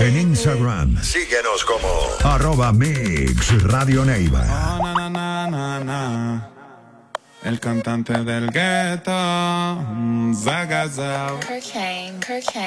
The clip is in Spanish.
En Instagram, síguenos como @Mix Radio Neiva. El cantante del gueto, Zagazao. Cocaine.